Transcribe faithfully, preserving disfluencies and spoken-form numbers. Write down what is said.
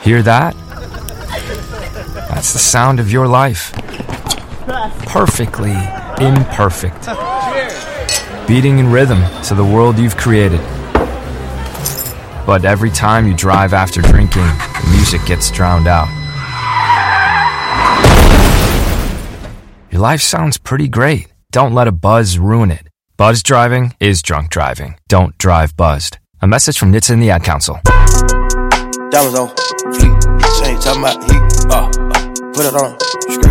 Hear that? That's the sound of your life. Perfectly imperfect. Beating in rhythm to the world you've created. But every time you drive after drinking, the music gets drowned out. Your life sounds pretty great. Don't let a buzz ruin it. Buzz driving is drunk driving. Don't drive buzzed. A message from N H T S A and the Ad Council. Diamonds on fleek, chain talking about heat. Uh, uh, put it on.